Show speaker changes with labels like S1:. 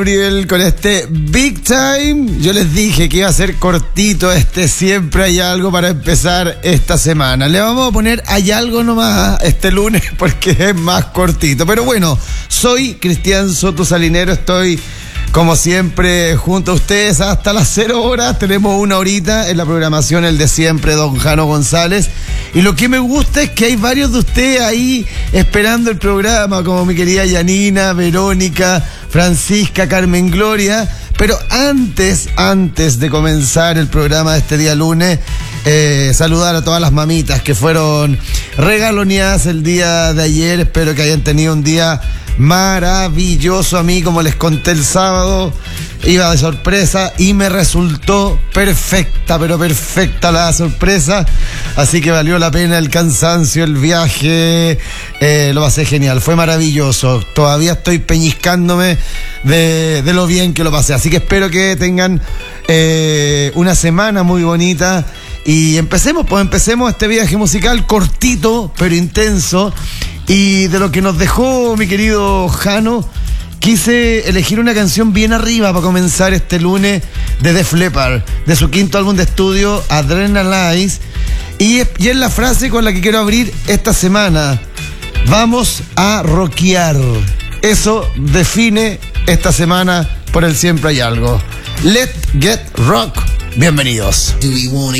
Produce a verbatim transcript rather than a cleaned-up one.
S1: Gabriel con este Big Time. Yo les dije que iba a ser cortito este Siempre Hay Algo para empezar esta semana. Le vamos a poner Hay Algo nomás este lunes porque es más cortito. Pero bueno, soy Cristian Soto Salinero, estoy como siempre junto a ustedes hasta las cero horas. Tenemos una horita en la programación, el de siempre, don Jano González. Y lo que me gusta es que hay varios de ustedes ahí esperando el programa, como mi querida Yanina, Verónica, Francisca, Carmen Gloria. Pero antes, antes de comenzar el programa de este día lunes, eh, saludar a todas las mamitas que fueron regaloneadas el día de ayer. Espero que hayan tenido un día maravilloso. A mí, como les conté el sábado, iba de sorpresa y me resultó perfecta, pero perfecta la sorpresa. Así que valió la pena el cansancio, el viaje, eh, lo pasé genial, fue maravilloso. Todavía estoy peñiscándome de, de lo bien que lo pasé. Así que espero que tengan eh, una semana muy bonita. Y empecemos, pues empecemos este viaje musical cortito, pero intenso. Y de lo que nos dejó mi querido Jano, quise elegir una canción bien arriba para comenzar este lunes de Def Leppard, de su quinto álbum de estudio, Adrenalize. Y es, y es la frase con la que quiero abrir esta semana: vamos a rockear. Eso define esta semana por el Siempre Hay Algo. Let's get rock. Bienvenidos.
S2: Do we wanna